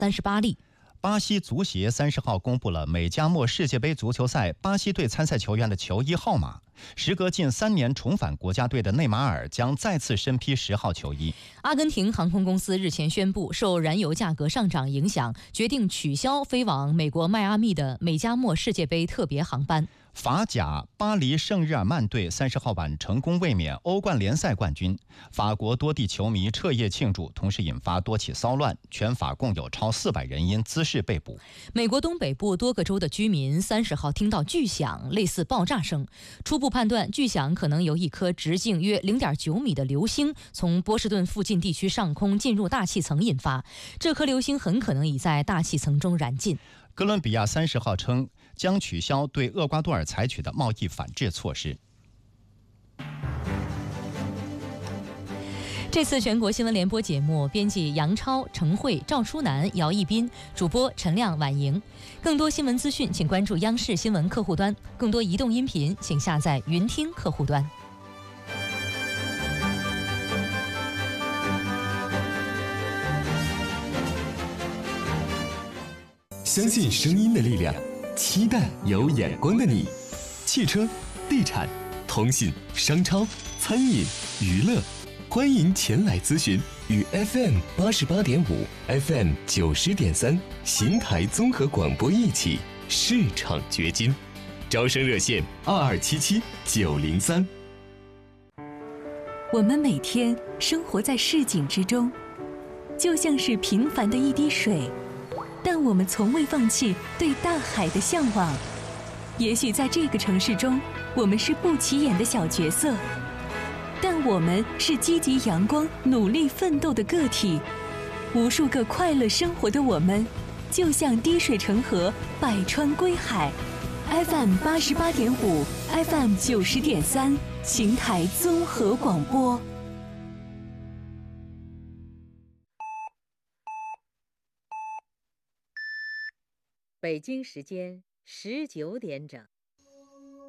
38例。 巴西足协30号公布了美加墨世界杯足球赛巴西队参赛球员的球衣号码。时隔近3年重返国家队的内马尔将再次身披10号球衣。 阿根廷航空公司日前宣布，受燃油价格上涨影响，决定取消飞往美国迈阿密的美加墨世界杯特别航班。 法甲巴黎圣日耳曼队30号晚成功卫冕欧冠联赛冠军，法国多地球迷彻夜庆祝，同时引发多起骚乱，全法共有超400人因滋事被捕。 美国东北部多个州的居民30号听到巨响，类似爆炸声，初步判断巨响可能由一颗直径约0.9米的流星从波士顿附近地区上空进入大气层引发，这颗流星很可能已在大气层中燃尽。 哥伦比亚30号称将取消对厄瓜多尔采取的贸易反制措施。 这次全国新闻联播节目，编辑杨超、程慧、赵淑楠、姚一斌，主播陈亮、婉莹。更多新闻资讯，请关注央视新闻客户端；更多移动音频，请下载云听客户端。 相信声音的力量，期待有眼光的你。汽车、地产、通信、商超、餐饮、娱乐，欢迎前来咨询。与 FM 88.5、FM 90.3邢台综合广播一起市场掘金。招生热线2277-903。 我们每天生活在市井之中，就像是平凡的一滴水，但我们从未放弃对大海的向往。也许在这个城市中，我们是不起眼的小角色，但我们是积极阳光、努力奋斗的个体。无数个快乐生活的我们，就像滴水成河，百川归海。FM 88.5、FM 90.3，邢台综合广播。 北京时间19点整。